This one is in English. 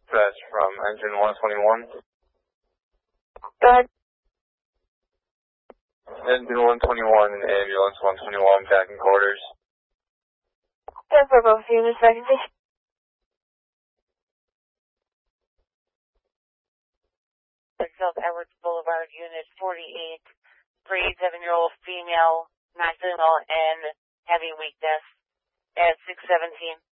That's from engine 121. Go ahead. Engine 121 and ambulance 121 back in quarters. Go for both units, vacancy. South Edwards Boulevard, Unit 48, 37-year-old female, nocturnal and heavy weakness at 617.